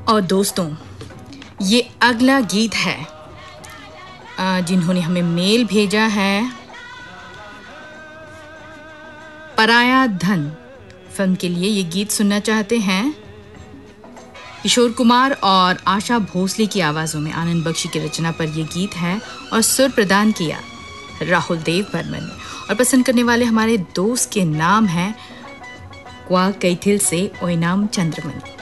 और दोस्तों, ये अगला गीत है जिन्होंने हमें मेल भेजा है। पराया धन फिल्म के लिए ये गीत सुनना चाहते हैं। किशोर कुमार और आशा भोसले की आवाज़ों में आनंद बख्शी की रचना पर यह गीत है और सुर प्रदान किया राहुल देव बर्मन ने। और पसंद करने वाले हमारे दोस्त के नाम हैं क्वा कैथिल से ओइनाम चंद्रमन।